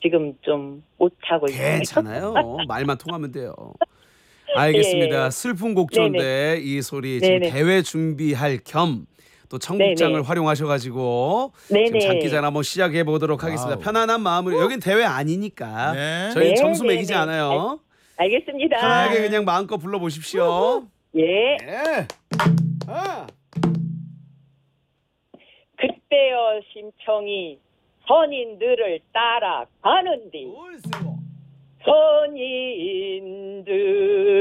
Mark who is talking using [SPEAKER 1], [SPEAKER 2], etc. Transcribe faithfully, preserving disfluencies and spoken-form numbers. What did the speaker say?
[SPEAKER 1] 지금 좀 못하고 있어요.
[SPEAKER 2] 괜찮아요. 말만 통하면 돼요. 알겠습니다.
[SPEAKER 1] 예.
[SPEAKER 2] 슬픈 곡조인데 이 소리 지금
[SPEAKER 1] 네네.
[SPEAKER 2] 대회 준비할 겸 또 청국장을
[SPEAKER 1] 네네.
[SPEAKER 2] 활용하셔가지고 지금
[SPEAKER 1] 네네.
[SPEAKER 2] 장기자랑 한번 시작해 보도록 하겠습니다.
[SPEAKER 3] 와우.
[SPEAKER 2] 편안한 마음으로 여긴 대회 아니니까
[SPEAKER 3] 네.
[SPEAKER 2] 저희는
[SPEAKER 1] 네,
[SPEAKER 2] 점수
[SPEAKER 1] 네,
[SPEAKER 2] 매기지
[SPEAKER 1] 네.
[SPEAKER 2] 않아요.
[SPEAKER 1] 알겠습니다.
[SPEAKER 2] 편하게 그냥 마음껏 불러보십시오.
[SPEAKER 1] 예.
[SPEAKER 2] 네. 아.
[SPEAKER 1] 그때여 심청이 선인들을 따라가는디
[SPEAKER 2] 올 세고.
[SPEAKER 1] 선인들